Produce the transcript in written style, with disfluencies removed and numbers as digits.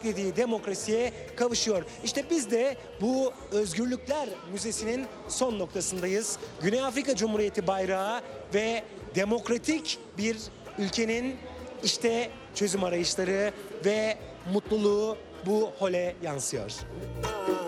beklediği demokrasiye kavuşuyor. İşte biz de bu Özgürlükler Müzesi'nin son noktasındayız. Güney Afrika Cumhuriyeti bayrağı ve demokratik bir ülkenin işte çözüm arayışları ve mutluluğu bu hole yansıyor.